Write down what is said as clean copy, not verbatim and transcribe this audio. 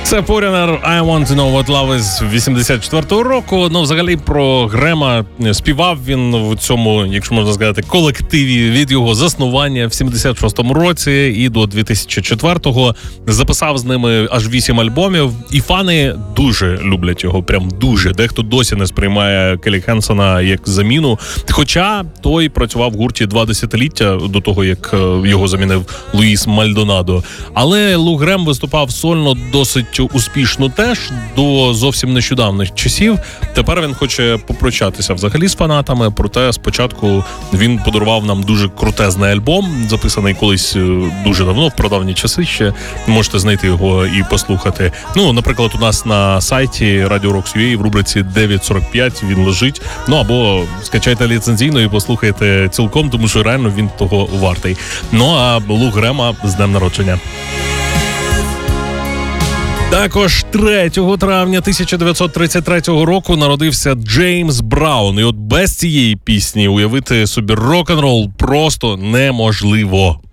Це Foreigner, I Want to Know What Love Is 84-го року. Ну, взагалі, про Грема співав він в цьому, якщо можна сказати, колективі від його заснування в 76-му році і до 2004-го. Записав з ними аж 8 альбомів. І фани дуже люблять його, прям дуже. Дехто досі не сприймає Келлі Хенсона як заміну. Хоча той працював в гурті 2 десятиліття до того, як його замінив Луїс Мальдонадо. Але Лу Грем виступав сольно досить успішно теж до зовсім нещодавних часів. Тепер він хоче попрощатися взагалі з фанатами, проте спочатку він подарував нам дуже крутезний альбом, записаний колись дуже давно, в прадавні часи ще. Можете знайти його і послухати. Ну, наприклад, у нас на сайті Radio Rocks.ua в рубриці 9.45 він лежить. Ну, або скачайте ліцензійно і послухайте цілком, тому що реально він того вартий. Ну, а Лу Грема з днем народження. Також 3 травня 1933 року народився Джеймс Браун. І от без цієї пісні уявити собі рок-н-рол просто неможливо.